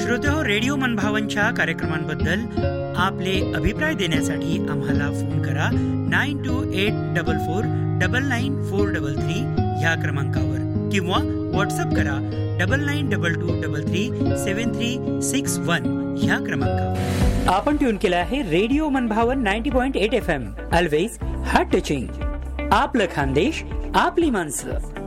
श्रोतेहो, radio मनभावनच्या कार्यक्रमांबद्दल आपले अभिप्राय देण्यासाठी आम्हाला फोन करा 9284499433 ह्या क्रमांकावर किंवा व्हॉट्सअप करा 9922337361 ह्या क्रमांकावर. आपण ट्यून केला आहे रेडिओ मनभावन 90.8 FM. Always heart touching. आपलं खानदेश, आपली माणसं.